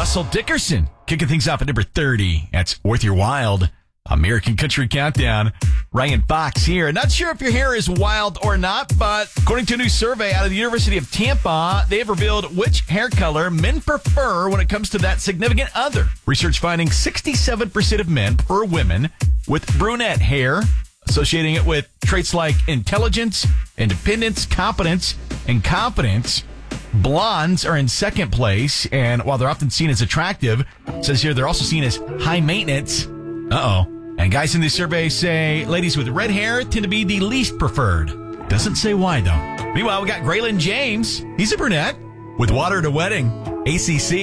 Russell Dickerson kicking things off at number 30. That's Worth Your Wild. American Country Countdown. Ryan Fox here. Not sure if your hair is wild or not, but according to a new survey out of the University of Tampa, they have revealed which hair color men prefer when it comes to that significant other. Research finding 67% of men prefer women with brunette hair, associating it with traits like intelligence, independence, competence, and confidence. Blondes are in second place, and while they're often seen as attractive, it says here they're also seen as high maintenance. Uh-oh. And guys in this survey say ladies with red hair tend to be the least preferred. Doesn't say why, though. Meanwhile, we got Graylin James. He's a brunette with Water at a Wedding. ACC.